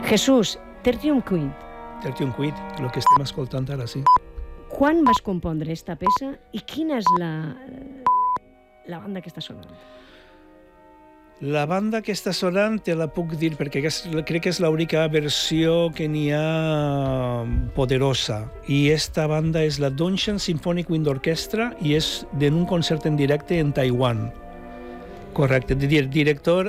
Jesús, Tertium Quid. Tertium Quid, el que estem escoltant ara, sí. Quan vas compondre esta peça i quina és la banda que està sonant? La banda que està sonant te la puc dir perquè crec que és l'única versió que n'hi ha poderosa. I esta banda és la Dongshan Symphonic Wind Orchestra i és d'un concert en directe en Taiwan. Correcte. Director